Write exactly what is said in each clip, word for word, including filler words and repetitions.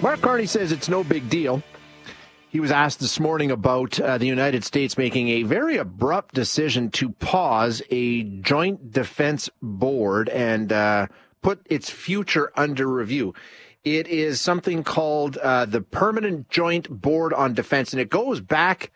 Mark Carney says it's no big deal. He was asked this morning about uh, the United States making a very abrupt decision to pause a joint defense board and uh, put its future under review. It is something called uh, the Permanent Joint Board on Defense, and it goes back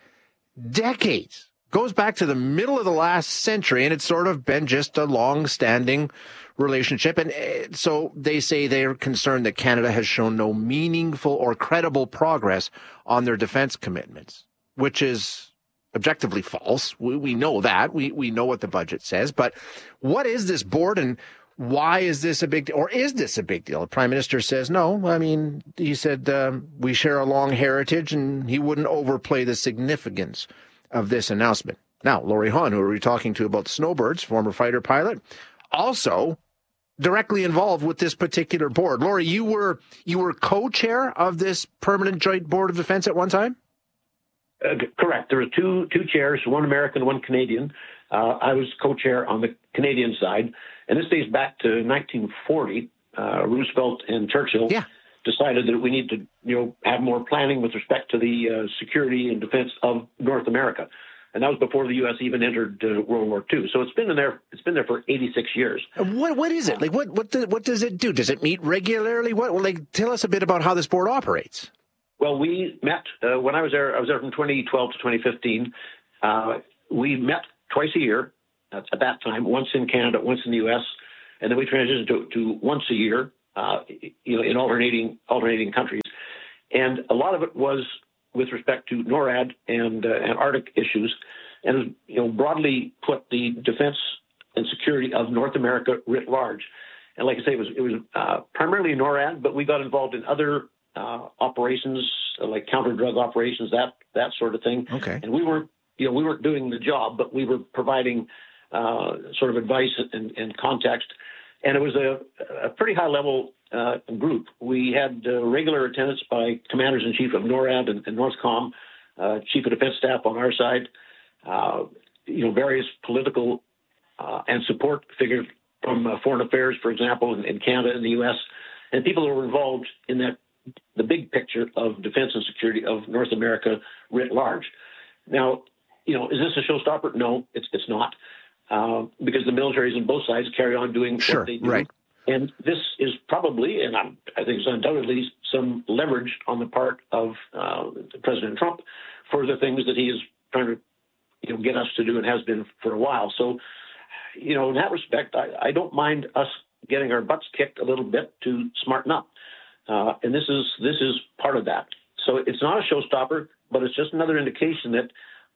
decades. Goes back to the middle of the last century, and it's sort of been just a long-standing relationship. And so they say they're concerned that Canada has shown no meaningful or credible progress on their defense commitments, which is objectively false. We, we know that. We, we know what the budget says. But what is this board, and why is this a big deal? Or is this a big deal? The Prime Minister says no. I mean, he said um, we share a long heritage, and he wouldn't overplay the significance of this announcement. Now, Laurie Hahn, who are we talking to about the Snowbirds, former fighter pilot, also directly involved with this particular board. Laurie, you were you were co-chair of this Permanent Joint Board of Defense at one time? Uh, correct. There were two two chairs, one American, one Canadian. Uh, I was co-chair on the Canadian side, and this dates back to nineteen forty. Uh, Roosevelt and Churchill yeah. decided that we need to, you know, have more planning with respect to the uh, security and defense of North America, and that was before the U S even entered uh, World War Two. So it's been in there. It's been there for eighty-six years. What what is it like? What what do, what does it do? Does it meet regularly? What like tell us a bit about how this board operates. Well, we met uh, when I was there. I was there from twenty twelve to twenty fifteen. Uh, we met twice a year at, at that time, once in Canada, once in the U S, and then we transitioned to, to once a year. Uh, you know, in alternating alternating countries, and a lot of it was with respect to NORAD and uh, and Arctic issues, and you know, broadly put the defense and security of North America writ large. And like I say, it was it was uh, primarily NORAD, but we got involved in other uh, operations uh, like counter drug operations, that that sort of thing. Okay. And we weren't you know we weren't doing the job, but we were providing uh, sort of advice and, and context. And it was a, a pretty high-level uh, group. We had uh, regular attendance by Commanders-in-Chief of NORAD and, and NORTHCOM, uh, Chief of Defense Staff on our side, uh, you know, various political uh, and support figures from uh, Foreign Affairs, for example, in, in Canada and the U S, and people who were involved in that the big picture of defense and security of North America writ large. Now, you know, is this a showstopper? No, it's it's not. Uh, because the militaries on both sides carry on doing sure, what they do. Right. And this is probably, and I'm, I think it's undoubtedly, some leverage on the part of uh, President Trump for the things that he is trying to you know, get us to do and has been for a while. So, you know, in that respect, I, I don't mind us getting our butts kicked a little bit to smarten up. Uh, and this is this is part of that. So it's not a showstopper, but it's just another indication that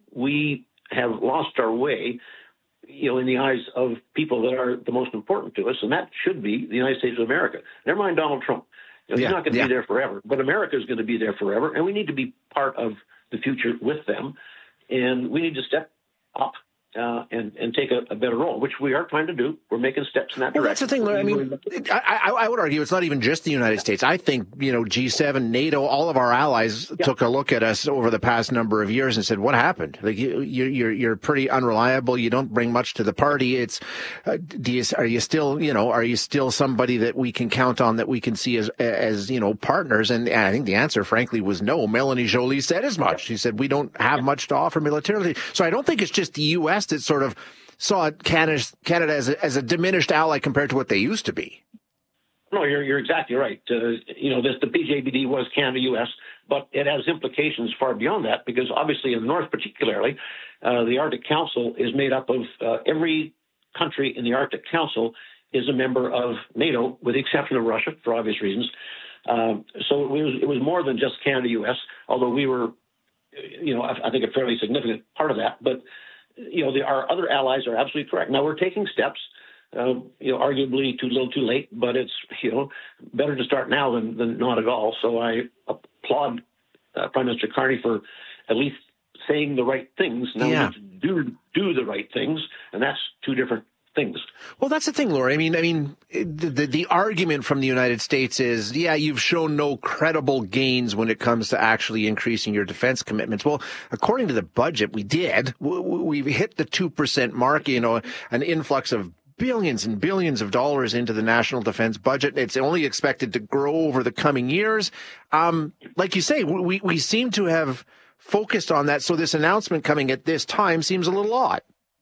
we have lost our way, you know, in the eyes of people that are the most important to us, and that should be the United States of America. Never mind Donald Trump. You know, yeah, he's not going to yeah. be there forever, but America is going to be there forever, and we need to be part of the future with them, and we need to step up uh, and, and take a, a better role, which we are trying to do. We're making steps in that well, direction. That's the thing. I mean, I, I, I would argue it's not even just the United States. I think, you know, G seven, NATO, all of our allies yeah. took a look at us over the past number of years and said, what happened? Like, you, you're, you're pretty unreliable. You don't bring much to the party. It's, uh, do you, are you still, you know, are you still somebody that we can count on, that we can see as, as, you know, partners? And, and I think the answer, frankly, was no. Melanie Joly said as much. She said, we don't have yeah. much to offer militarily. So I don't think it's just the U S that sort of saw Canada, Canada as a, as a diminished ally compared to what they used to be. No, you're you're exactly right. Uh, you know, this the P J B D was Canada U S, but it has implications far beyond that, because obviously in the North particularly, uh, the Arctic Council is made up of uh, every country in the Arctic Council is a member of NATO, with the exception of Russia, for obvious reasons. Um, so it was, it was more than just Canada U S, although we were, you know, I, I think a fairly significant part of that. But you know, the, our other allies are absolutely correct. Now we're taking steps, uh, you know, arguably too little, too late, but it's, you know, better to start now than, than not at all. So I applaud uh, Prime Minister Carney for at least saying the right things. Now yeah. we need to do, do the right things, and that's two different things. Well, that's the thing, Laurie. I mean, I mean, the, the the argument from the United States is, yeah, you've shown no credible gains when it comes to actually increasing your defense commitments. Well, according to the budget, we did. We, we hit the two percent mark, you know, an influx of billions and billions of dollars into the national defense budget. It's only expected to grow over the coming years. Um, like you say, we, we seem to have focused on that. So this announcement coming at this time seems a little odd.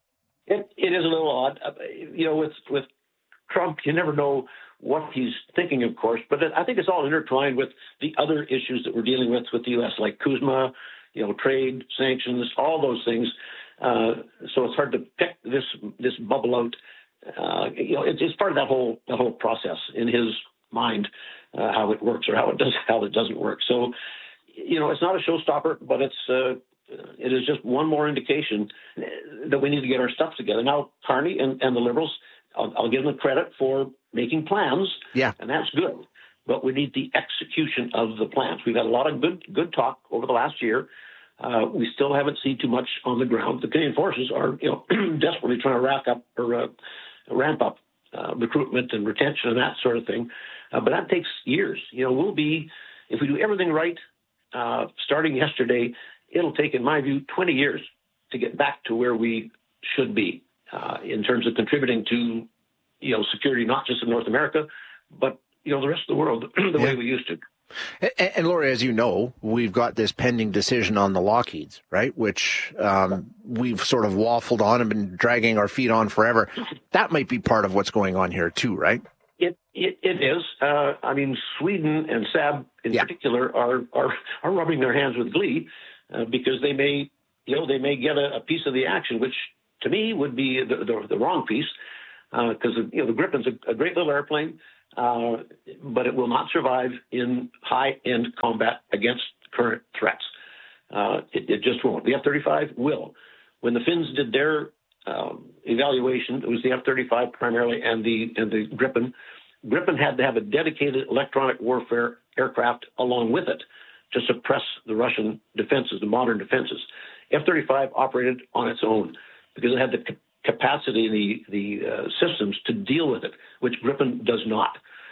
It, it is a little odd. Uh, you know, with, with Trump, you never know what he's thinking, of course, but I think it's all intertwined with the other issues that we're dealing with with the U S, like Kuzma, you know, trade, sanctions, all those things. Uh, so it's hard to pick this this bubble out. Uh, you know, it's, it's part of that whole that whole process in his mind, uh, how it works or how it does how it doesn't work. So, you know, it's not a showstopper, but it's uh, it is just one more indication that we need to get our stuff together. Now, Carney and, and the Liberals, I'll, I'll give them credit for making plans, yeah, and that's good. But we need the execution of the plans. We've had a lot of good good talk over the last year. Uh, we still haven't seen too much on the ground. The Canadian Forces are, you know, desperately trying to rack up or uh, ramp up uh, recruitment and retention and that sort of thing. Uh, but that takes years. You know, we'll be, if we do everything right, uh, starting yesterday, it'll take, in my view, twenty years to get back to where we should be uh, in terms of contributing to, you know, security, not just in North America, but, you know, the rest of the world the yeah. way we used to. And, and Laurie, as you know, we've got this pending decision on the Lockheeds, right? Which um, we've sort of waffled on and been dragging our feet on forever. That might be part of what's going on here too, right? It it, it is. Uh, I mean, Sweden and Saab in yeah. particular are, are are rubbing their hands with glee uh, because they may, you know, they may get a, a piece of the action, which to me would be the the, the wrong piece because uh, you know the Gripen's a, a great little airplane. Uh, but it will not survive in high-end combat against current threats. Uh, it, it just won't. The F thirty-five will. When the Finns did their um, evaluation, it was the F thirty-five primarily and the and the Gripen. Gripen had to have a dedicated electronic warfare aircraft along with it to suppress the Russian defenses, the modern defenses. F thirty-five operated on its own because it had the capacity, the the uh, systems to deal with it, which Gripen does not.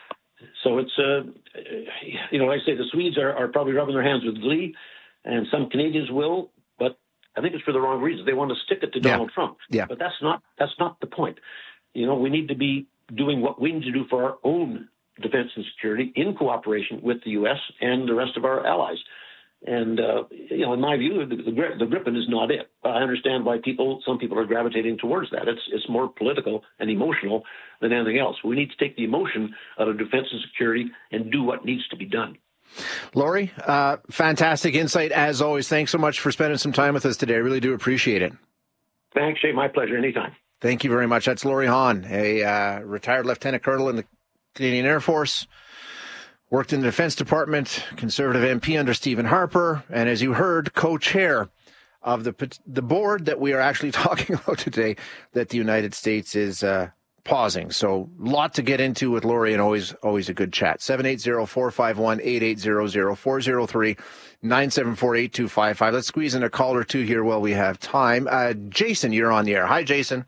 So it's, uh, you know, like I say, the Swedes are, are probably rubbing their hands with glee, and some Canadians will, but I think it's for the wrong reasons. They want to stick it to yeah. Donald Trump. Yeah. But that's not that's not the point. You know, we need to be doing what we need to do for our own defense and security in cooperation with the U S and the rest of our allies. And, uh, you know, in my view, the, the, the Gripen is not it. I understand why people, some people are gravitating towards that. It's it's more political and emotional than anything else. We need to take the emotion out of defense and security and do what needs to be done. Laurie, uh, fantastic insight as always. Thanks so much for spending some time with us today. I really do appreciate it. Thanks, Shay. My pleasure. Anytime. Thank you very much. That's Laurie Hahn, a uh, retired lieutenant colonel in the Canadian Air Force. Worked in the Defense Department, Conservative M P under Stephen Harper, and as you heard, co-chair of the the board that we are actually talking about today that the United States is uh, pausing. So a lot to get into with Laurie, and always always a good chat. seven eight zero, four five one, eight eight zero zero, four zero three, nine seven four, eight two five five. Let's squeeze in a call or two here while we have time. Uh, Jason, you're on the air. Hi, Jason.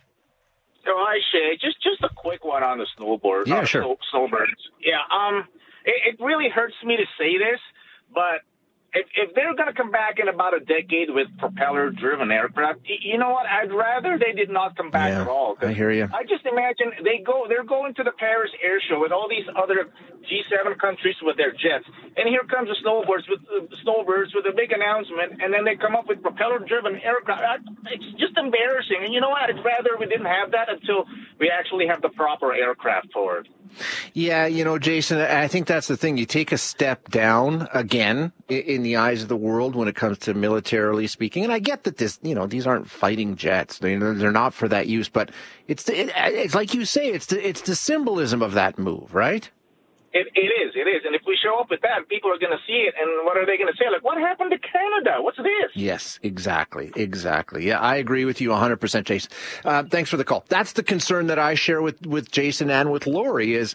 Oh, hi, Shay. Just just a quick one on the snowboard. Yeah, uh, sure. Snow, snowbirds. Yeah, um... It, it really hurts me to say this, but if, if they're going to come back in about a decade with propeller-driven aircraft, you know what? I'd rather they did not come back yeah, at all. I hear you. I just imagine they go, they're going to the Paris Air Show with all these other G seven countries with their jets, and here comes the snowbirds with uh, snowbirds with a big announcement, and then they come up with propeller-driven aircraft. It's just embarrassing. And you know what? I'd rather we didn't have that until we actually have the proper aircraft for it. Yeah, you know, Jason, I think that's the thing. You take a step down again in the eyes of the world when it comes to militarily speaking. And I get that this, you know, these aren't fighting jets. They're not for that use. But it's the, it, it's like you say, it's the, it's the symbolism of that move, right? It, it is, it is. And if we show up with that, people are going to see it. And what are they going to say? Like, what happened to Canada? What's this? Yes, exactly. Exactly. Yeah, I agree with you one hundred percent, Jason. Uh, thanks for the call. That's the concern that I share with, with Jason and with Laurie is,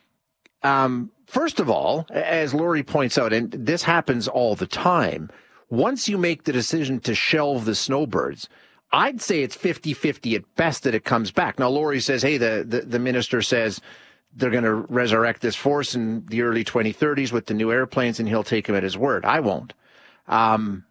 um, first of all, as Laurie points out, and this happens all the time, once you make the decision to shelve the snowbirds, I'd say it's fifty-fifty at best that it comes back. Now, Laurie says, hey, the, the, the minister says, they're going to resurrect this force in the early twenty thirties with the new airplanes, and he'll take him at his word. I won't. Um,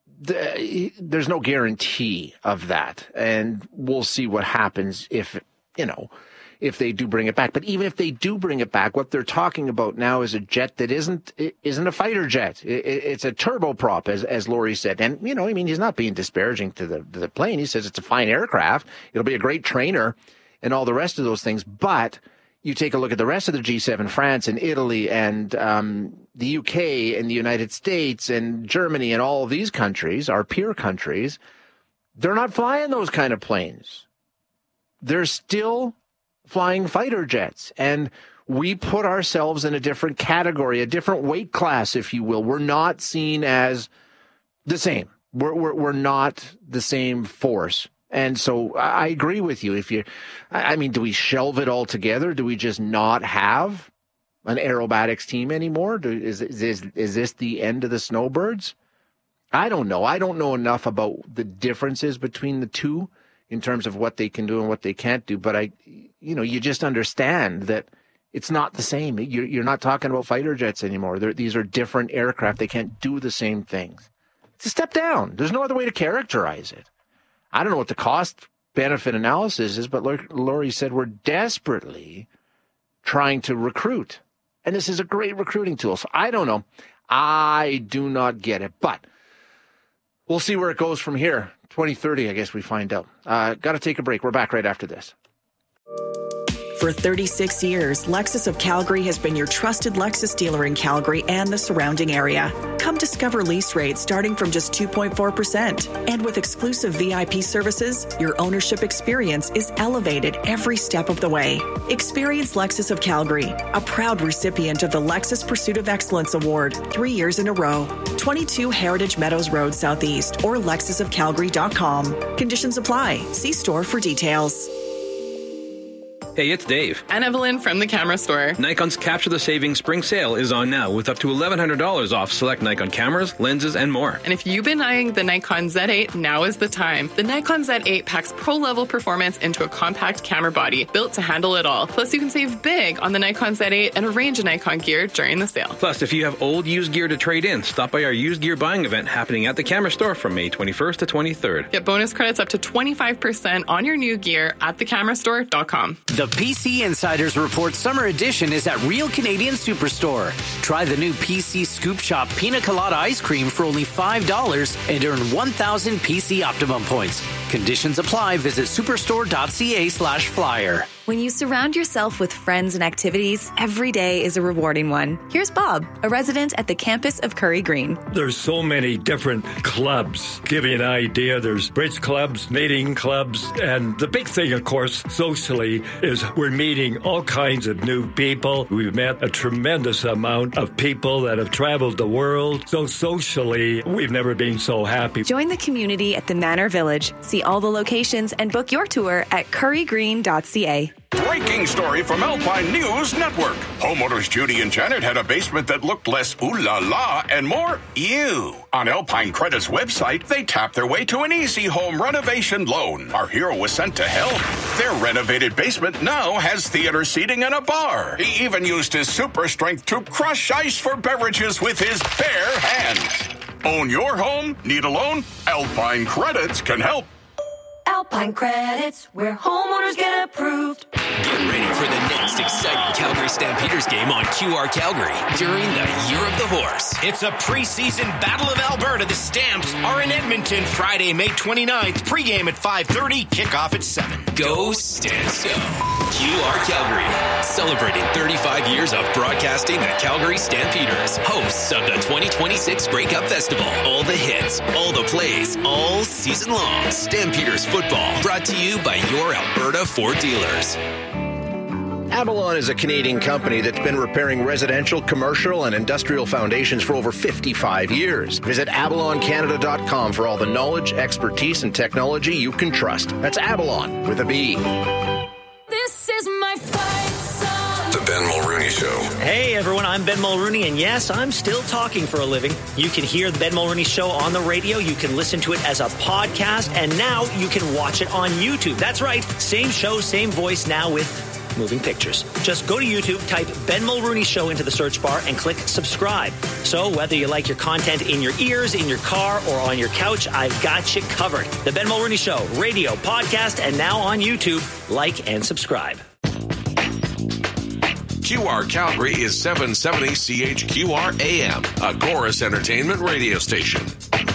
the, there's no guarantee of that, and we'll see what happens if you know, if they do bring it back. But even if they do bring it back, what they're talking about now is a jet that isn't isn't a fighter jet. It's a turboprop, as as Laurie said. And, you know, I mean, he's not being disparaging to the, to the plane. He says it's a fine aircraft. It'll be a great trainer and all the rest of those things. But you take a look at the rest of the G seven, France and Italy and um, the U K and the United States and Germany and all of these countries, our peer countries, they're not flying those kind of planes. They're still flying fighter jets, and we put ourselves in a different category, a different weight class, if you will. We're not seen as the same. We're we're, we're not the same force. And so I agree with you. If you, I mean, do we shelve it altogether? Do we just not have an aerobatics team anymore? Do, is, is is this the end of the Snowbirds? I don't know. I don't know enough about the differences between the two in terms of what they can do and what they can't do. But I, you know, you just understand that it's not the same. You're, you're not talking about fighter jets anymore. They're, these are different aircraft. They can't do the same things. It's a step down. There's no other way to characterize it. I don't know what the cost-benefit analysis is, but Laurie said we're desperately trying to recruit. And this is a great recruiting tool. So I don't know. I do not get it. But we'll see where it goes from here. twenty thirty, I guess we find out. Uh, got to take a break. We're back right after this. For thirty-six years, Lexus of Calgary has been your trusted Lexus dealer in Calgary and the surrounding area. Come discover lease rates starting from just two point four percent. And with exclusive V I P services, your ownership experience is elevated every step of the way. Experience Lexus of Calgary, a proud recipient of the Lexus Pursuit of Excellence Award, three years in a row. twenty-two Heritage Meadows Road Southeast or lexus of calgary dot com. Conditions apply. See store for details. Hey, it's Dave. And Evelyn from the Camera Store. Nikon's Capture the Savings Spring Sale is on now with up to eleven hundred dollars off select Nikon cameras, lenses, and more. And if you've been eyeing the Nikon Z eight, now is the time. The Nikon Z eight packs pro-level performance into a compact camera body built to handle it all. Plus, you can save big on the Nikon Z eight and a range of Nikon gear during the sale. Plus, if you have old used gear to trade in, stop by our used gear buying event happening at the Camera Store from May twenty-first to twenty-third. Get bonus credits up to twenty-five percent on your new gear at the camera store dot com. The P C Insiders Report Summer Edition is at Real Canadian Superstore. Try the new P C Scoop Shop Pina Colada Ice Cream for only five dollars and earn one thousand P C Optimum points. Conditions apply. Visit superstore.ca slash flyer. When you surround yourself with friends and activities, every day is a rewarding one. Here's Bob, a resident at the campus of Curry Green. There's so many different clubs. Give you an idea, there's bridge clubs, knitting clubs, and the big thing, of course, socially, is we're meeting all kinds of new people. We've met a tremendous amount of people that have traveled the world. So socially, we've never been so happy. Join the community at the Manor Village. See all the locations and book your tour at curry green dot c a. Breaking story from Alpine News Network. Homeowners Judy and Janet had a basement that looked less ooh la la and more ew. On Alpine Credit's website, they tapped their way to an easy home renovation loan. Our hero was sent to help. Their renovated basement now has theater seating and a bar. He even used his super strength to crush ice for beverages with his bare hands. Own your home? Need a loan? Alpine Credits can help. Alpine Credits, where homeowners get approved. Get ready for the next exciting Calgary Stampeders game on Q R Calgary during the Year of the Horse. It's a preseason Battle of Alberta. The Stamps are in Edmonton Friday, May twenty-ninth. Pregame at five thirty, kickoff at seven. Go Stamps, go. Q R Calgary, celebrating thirty-five years of broadcasting the Calgary Stampeders, hosts of the twenty twenty-six Grey Cup Festival. All the hits, all the plays, all season long. Stampeders football, brought to you by your Alberta Ford dealers. Avalon is a Canadian company that's been repairing residential, commercial, and industrial foundations for over fifty-five years. Visit avalon canada dot com for all the knowledge, expertise, and technology you can trust. That's Avalon with a B. This is my fight song. The Ben Mulrooney Show. Hey everyone, I'm Ben Mulrooney, and yes, I'm still talking for a living. You can hear the Ben Mulrooney Show on the radio, you can listen to it as a podcast, and now you can watch it on YouTube. That's right, same show, same voice, now with moving pictures. Just go to YouTube, type Ben Mulrooney Show into the search bar, and click subscribe. So whether you like your content in your ears, in your car, or on your couch, I've got you covered. The Ben Mulrooney Show, radio, podcast, and now on YouTube. Like and subscribe. Q R Calgary is seven seventy C H Q R A M, a Chorus Entertainment radio station.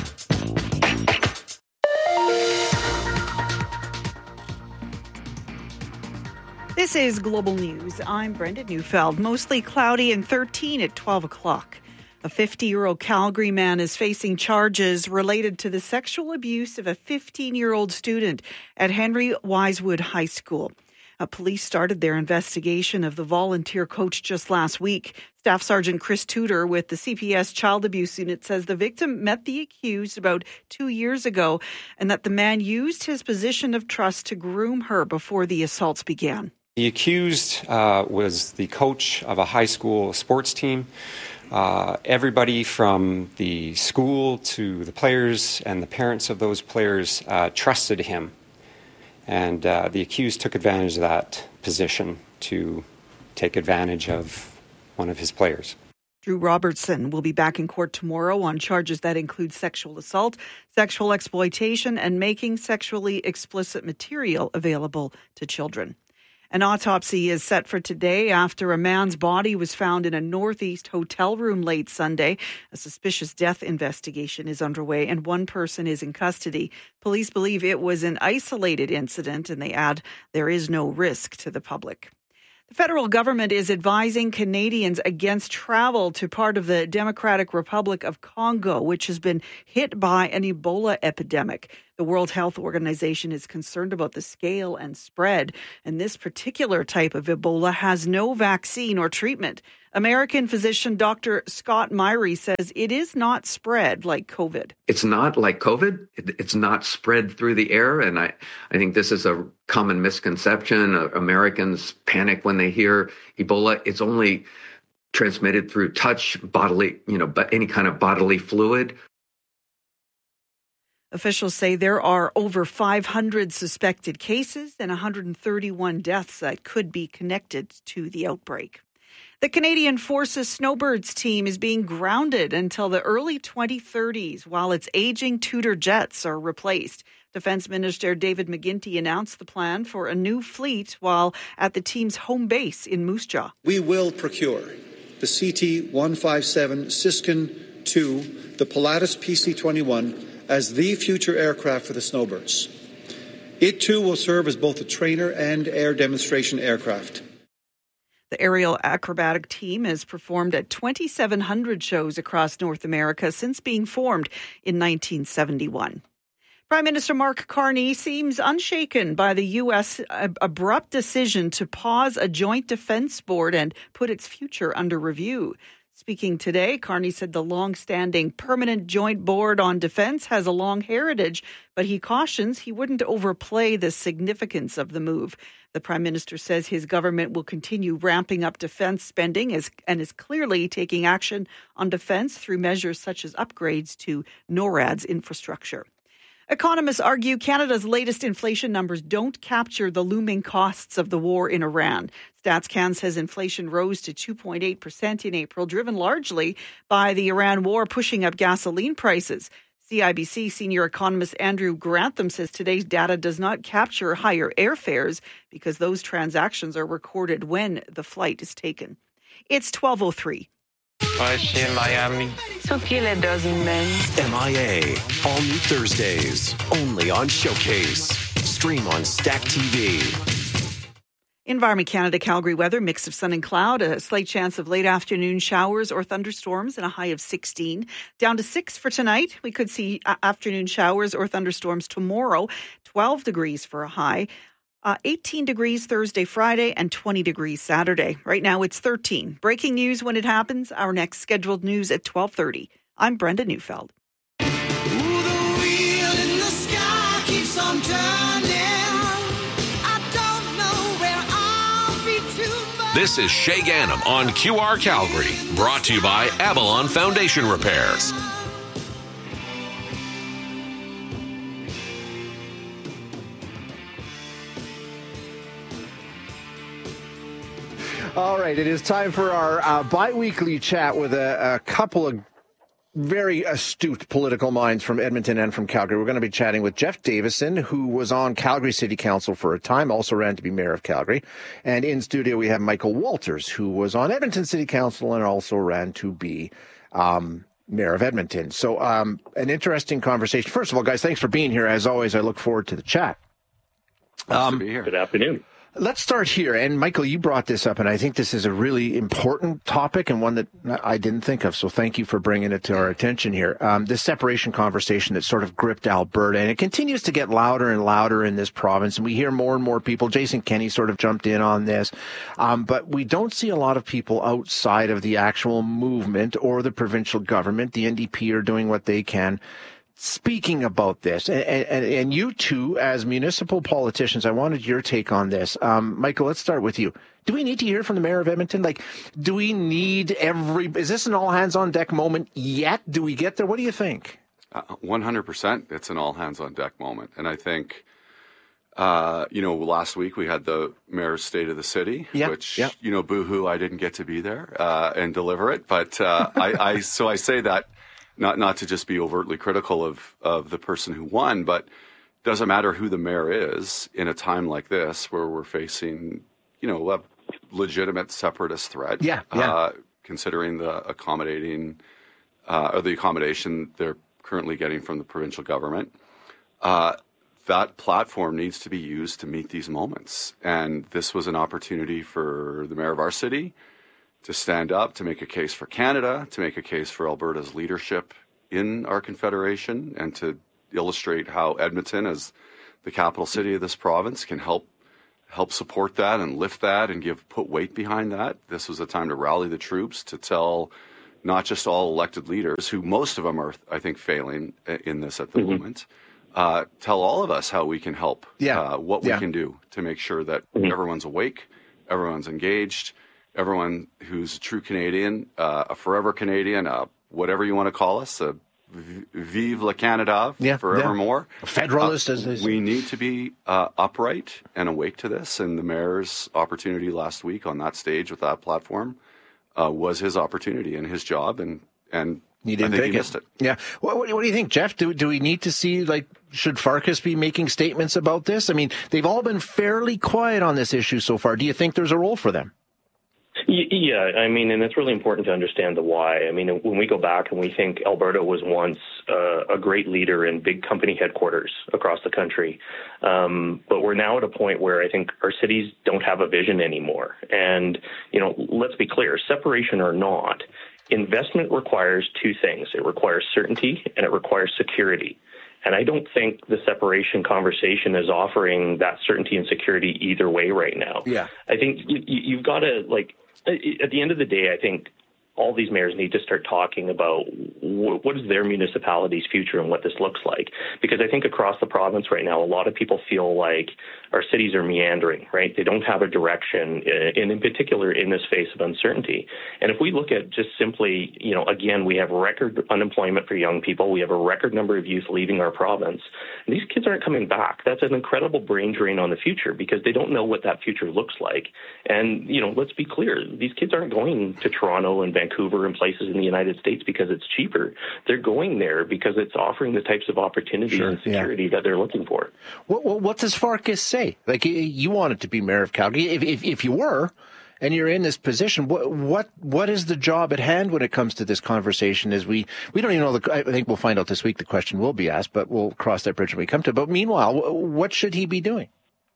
This is Global News. I'm Brenda Neufeld. Mostly cloudy and thirteen at twelve o'clock. A fifty-year-old Calgary man is facing charges related to the sexual abuse of a fifteen-year-old student at Henry Wisewood High School. Uh, police started their investigation of the volunteer coach just last week. Staff Sergeant Chris Tudor with the C P S Child Abuse Unit says the victim met the accused about two years ago and that the man used his position of trust to groom her before the assaults began. The accused uh, was the coach of a high school sports team. Uh, everybody from the school to the players and the parents of those players uh, trusted him. And uh, the accused took advantage of that position to take advantage of one of his players. Drew Robertson will be back in court tomorrow on charges that include sexual assault, sexual exploitation, and making sexually explicit material available to children. An autopsy is set for today after a man's body was found in a Northeast hotel room late Sunday. A suspicious death investigation is underway and one person is in custody. Police believe it was an isolated incident and they add there is no risk to the public. The federal government is advising Canadians against travel to part of the Democratic Republic of Congo, which has been hit by an Ebola epidemic. The World Health Organization is concerned about the scale and spread, and this particular type of Ebola has no vaccine or treatment. American physician Doctor Scott Myrie says it is not spread like COVID. It's not like COVID. It's not spread through the air. And I, I think this is a common misconception. Uh, Americans panic when they hear Ebola. It's only transmitted through touch, bodily, you know, but any kind of bodily fluid. Officials say there are over five hundred suspected cases and one hundred thirty-one deaths that could be connected to the outbreak. The Canadian Forces Snowbirds team is being grounded until the early twenty thirties while its aging Tudor jets are replaced. Defence Minister David McGuinty announced the plan for a new fleet while at the team's home base in Moose Jaw. We will procure the C T one fifty-seven Siskin two, the Pilatus P C twenty-one, as the future aircraft for the Snowbirds. It too will serve as both a trainer and air demonstration aircraft. The aerial acrobatic team has performed at twenty-seven hundred shows across North America since being formed in nineteen seventy-one. Prime Minister Mark Carney seems unshaken by the U S abrupt decision to pause a joint defense board and put its future under review. Speaking today, Carney said the long-standing Permanent Joint Board on Defense has a long heritage, but he cautions he wouldn't overplay the significance of the move. The Prime Minister says his government will continue ramping up defense spending as, and is clearly taking action on defense through measures such as upgrades to NORAD's infrastructure. Economists argue Canada's latest inflation numbers don't capture the looming costs of the war in Iran. StatsCan says inflation rose to two point eight percent in April, driven largely by the Iran war pushing up gasoline prices. C I B C senior economist Andrew Grantham says today's data does not capture higher airfares because those transactions are recorded when the flight is taken. It's twelve oh three. I see in Miami. So kill a dozen men. M I A. All new Thursdays. Only on Showcase. Stream on Stack T V. Environment Canada Calgary weather, mix of sun and cloud, a slight chance of late afternoon showers or thunderstorms and a high of sixteen. Down to six for tonight. We could see afternoon showers or thunderstorms tomorrow. twelve degrees for a high. Uh, eighteen degrees Thursday, Friday, and twenty degrees Saturday. Right now it's thirteen. Breaking news when it happens. Our next scheduled news at twelve thirty. I'm Brenda Neufeld. Ooh, the wheel in the sky keeps on turning. I don't know where I'll be tomorrow. This is Shay Gannam on Q R Calgary, brought to you by Avalon Foundation Repairs. All right, it is time for our uh, bi-weekly chat with a, a couple of very astute political minds from Edmonton and from Calgary. We're going to be chatting with Jeff Davison, who was on Calgary City Council for a time, also ran to be mayor of Calgary. And in studio, we have Michael Walters, who was on Edmonton City Council and also ran to be um, mayor of Edmonton. So um, an interesting conversation. First of all, guys, thanks for being here. As always, I look forward to the chat. Nice um, to be here. Good afternoon. Let's start here. And Michael, you brought this up, and I think this is a really important topic and one that I didn't think of. So thank you for bringing it to our attention here. Um, this separation conversation that sort of gripped Alberta, and it continues to get louder and louder in this province. And we hear more and more people. Jason Kenney sort of jumped in on this. Um, but we don't see a lot of people outside of the actual movement or the provincial government. The N D P are doing what they can. Speaking about this, and, and, and you two, as municipal politicians, I wanted your take on this. Um, Michael, let's start with you. Do we need to hear from the mayor of Edmonton? Like, do we need every, is this an all hands on deck moment yet? Do we get there? What do you think? Uh, one hundred percent it's an all hands on deck moment. And I think, uh, you know, last week we had the mayor's state of the city, yep, which, yep. you know, boo-hoo, I didn't get to be there uh, and deliver it. But uh, I, I, so I say that Not not to just be overtly critical of, of the person who won, but doesn't matter who the mayor is in a time like this where we're facing, you know, a legitimate separatist threat. Yeah, yeah. Uh, considering the accommodating uh, or the accommodation they're currently getting from the provincial government. Uh, that platform needs to be used to meet these moments. And this was an opportunity for the mayor of our city to stand up, to make a case for Canada, to make a case for Alberta's leadership in our confederation, and to illustrate how Edmonton, as the capital city of this province, can help help support that and lift that and give put weight behind that. This was a time to rally the troops, to tell not just all elected leaders, who most of them are, I think, failing in this at the mm-hmm. moment, uh, tell all of us how we can help, yeah. uh, what yeah. we can do to make sure that mm-hmm. everyone's awake, everyone's engaged, everyone who's a true Canadian, uh, a forever Canadian, uh, whatever you want to call us, uh, vive la Canada, yeah, forevermore. Yeah. Federalist, uh, as they say. We need to be uh, upright and awake to this. And the mayor's opportunity last week on that stage with that platform uh, was his opportunity and his job, and and he didn't I think take he missed it. it. Yeah. What, what, what do you think, Jeff? Do do we need to see, like, should Farkas be making statements about this? I mean, they've all been fairly quiet on this issue so far. Do you think there's a role for them? Yeah, I mean, and it's really important to understand the why. I mean, when we go back and we think Alberta was once uh, a great leader in big company headquarters across the country, um, but we're now at a point where I think our cities don't have a vision anymore. And, you know, let's be clear, separation or not, investment requires two things. It requires certainty and it requires security. And I don't think the separation conversation is offering that certainty and security either way right now. Yeah. I think you, you've got to, like, at the end of the day, I think all these mayors need to start talking about wh- what is their municipality's future and what this looks like. Because I think across the province right now, a lot of people feel like our cities are meandering, right? They don't have a direction, and in particular in this face of uncertainty. And if we look at just simply, you know, again, we have record unemployment for young people. We have a record number of youth leaving our province. And these kids aren't coming back. That's an incredible brain drain on the future because they don't know what that future looks like. And, you know, let's be clear, these kids aren't going to Toronto and Vancouver and places in the United States because it's cheaper. They're going there because it's offering the types of opportunities Sure, and security yeah. that they're looking for. What, what, what does Farkas say? Like, you wanted to be mayor of Calgary. If, if, if you were, and you're in this position, what what what is the job at hand when it comes to this conversation? As we we don't even know. The, I think we'll find out this week. The question will be asked, but we'll cross that bridge when we come to it. But meanwhile, what should he be doing?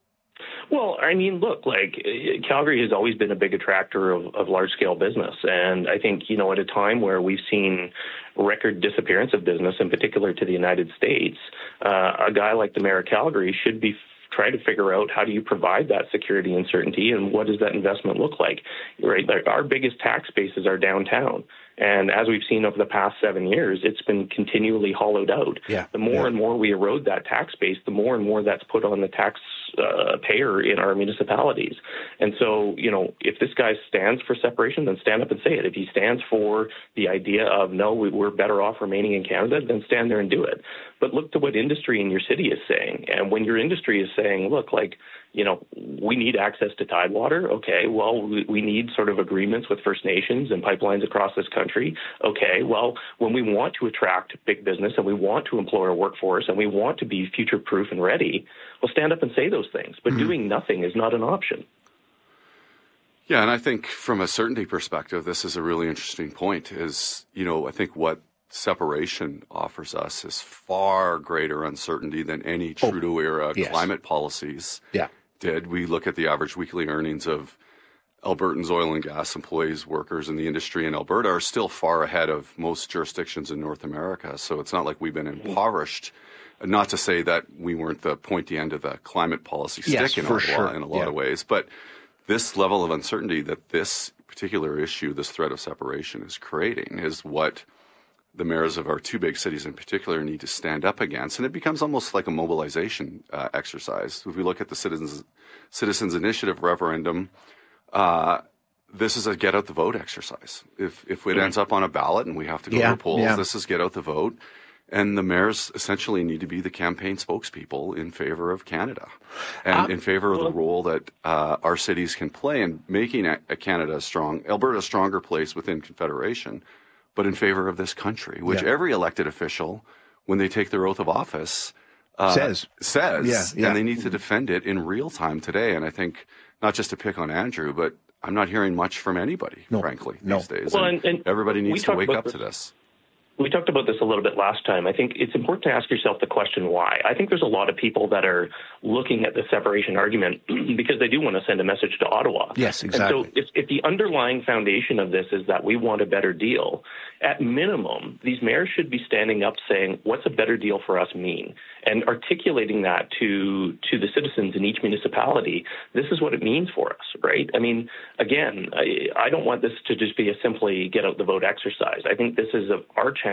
Well, I mean, look, like Calgary has always been a big attractor of, of large-scale business. And I think, you know, at a time where we've seen record disappearance of business, in particular to the United States, uh, a guy like the mayor of Calgary should be try to figure out how do you provide that security and certainty, and what does that investment look like? Right, like our biggest tax bases are downtown. And as we've seen over the past seven years, it's been continually hollowed out. Yeah, the more yeah. and more we erode that tax base, the more and more that's put on the tax uh, payer in our municipalities. And so, you know, if this guy stands for separation, then stand up and say it. If he stands for the idea of, no, we, we're better off remaining in Canada, then stand there and do it. But look to what industry in your city is saying. And when your industry is saying, look, like, you know, we need access to Tidewater. Okay, well, we, we need sort of agreements with First Nations and pipelines across this country. Okay, well, when we want to attract big business and we want to employ our workforce and we want to be future-proof and ready, we'll stand up and say those things. But mm-hmm. doing nothing is not an option. Yeah, and I think from a certainty perspective, this is a really interesting point is, you know, I think what separation offers us is far greater uncertainty than any Trudeau-era oh, yes. climate policies yeah. did. We look at the average weekly earnings of Albertans' oil and gas employees, workers in the industry in Alberta are still far ahead of most jurisdictions in North America. So it's not like we've been impoverished. Not to say that we weren't the pointy end of the climate policy stick yes, in for Ottawa sure. in a lot yeah. of ways. But this level of uncertainty that this particular issue, this threat of separation is creating is what the mayors of our two big cities in particular need to stand up against. And it becomes almost like a mobilization uh, exercise. If we look at the Citizens, Citizens Initiative referendum, uh, this is a get out the vote exercise. If if it ends up on a ballot and we have to go yeah, to the polls, yeah. this is get out the vote. And the mayors essentially need to be the campaign spokespeople in favor of Canada and um, in favor of the role that uh, our cities can play in making a, a Canada strong, Alberta a stronger place within Confederation, but in favor of this country, which yeah. every elected official, when they take their oath of office, uh, says. Says. Yeah, yeah. And they need to defend it in real time today. And I think not just to pick on Andrew, but I'm not hearing much from anybody, no, frankly, no. these days. Well, and, and, and everybody needs to wake up this. to this. We talked about this a little bit last time. I think it's important to ask yourself the question why. I think there's a lot of people that are looking at the separation argument because they do want to send a message to Ottawa. Yes, exactly. And so if, if the underlying foundation of this is that we want a better deal, at minimum, these mayors should be standing up saying, what's a better deal for us mean? And articulating that to to the citizens in each municipality, this is what it means for us, right? I mean, again, I, I don't want this to just be a simply get out the vote exercise. I think this is a, our chance